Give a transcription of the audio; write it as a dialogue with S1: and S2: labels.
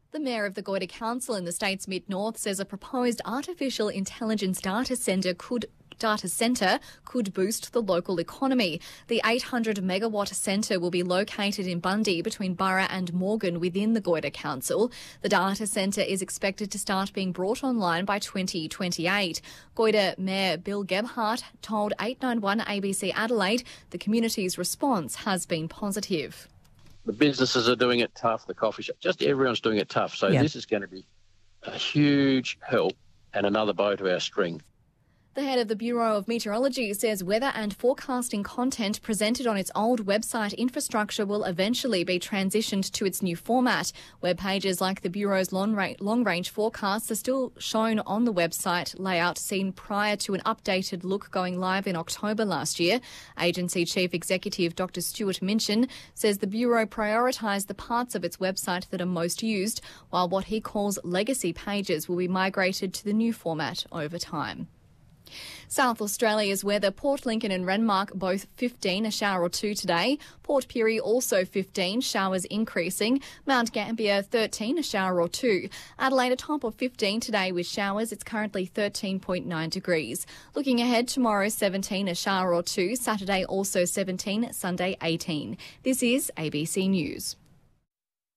S1: The mayor of the Goyder Council in the state's mid-north says a proposed artificial intelligence data centre could boost the local economy. The 800-megawatt centre will be located in Bundy between Burra and Morgan within the Goyder Council. The data centre is expected to start being brought online by 2028. Goyder Mayor Bill Gebhardt told 891 ABC Adelaide the community's response has been positive.
S2: The businesses are doing it tough, the coffee shop, just everyone's doing it tough. So This is going to be a huge help and another bow to our string.
S1: The head of the Bureau of Meteorology says weather and forecasting content presented on its old website infrastructure will eventually be transitioned to its new format. Web pages like the Bureau's long-range forecasts are still shown on the website layout seen prior to an updated look going live in October last year. Agency Chief Executive Dr. Stuart Minchin says the Bureau prioritised the parts of its website that are most used, while what he calls legacy pages will be migrated to the new format over time. South Australia's weather, Port Lincoln and Renmark both 15, a shower or two today. Port Pirie also 15, showers increasing. Mount Gambier 13, a shower or two. Adelaide a top of 15 today with showers. It's currently 13.9 degrees. Looking ahead, tomorrow 17, a shower or two. Saturday also 17, Sunday 18. This is ABC News.